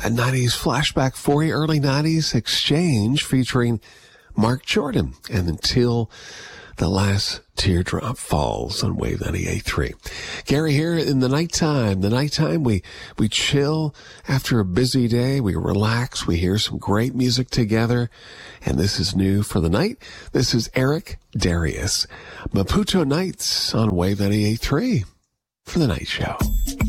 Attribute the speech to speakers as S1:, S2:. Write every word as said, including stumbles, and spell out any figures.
S1: a nineties flashback for you, early nineties exchange featuring Mark Jordan and Until the Last Teardrop Falls on Wave ninety-eight point three. Gary here in the nighttime. The nighttime, we, we chill after a busy day. We relax. We hear some great music together. And this is new for the night. This is Eric Darius. Maputo Nights on Wave ninety-eight point three for the night show.